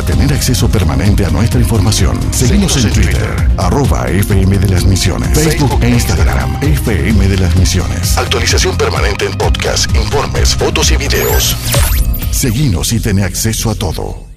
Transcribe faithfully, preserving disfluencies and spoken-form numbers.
tener acceso permanente a nuestra información, seguimos en Twitter, arroba F M de las Misiones, Facebook e Instagram, F M de las Misiones. Actualización permanente en podcast, informes, fotos y videos. Seguinos y ten acceso a todo.